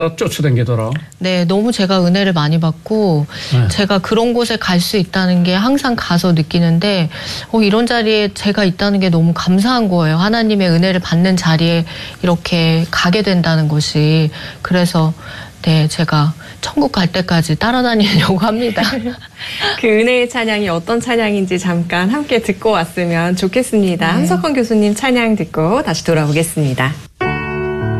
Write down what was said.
쫓아다니더라. 네, 너무 제가 은혜를 많이 받고 네. 제가 그런 곳에 갈 수 있다는 게 항상 가서 느끼는데 이런 자리에 제가 있다는 게 너무 감사한 거예요. 하나님의 은혜를 받는 자리에 이렇게 가게 된다는 것이. 그래서 네, 제가 천국 갈 때까지 따라다니려고 합니다. 그 은혜의 찬양이 어떤 찬양인지 잠깐 함께 듣고 왔으면 좋겠습니다. 네. 함석헌 교수님 찬양 듣고 다시 돌아오겠습니다.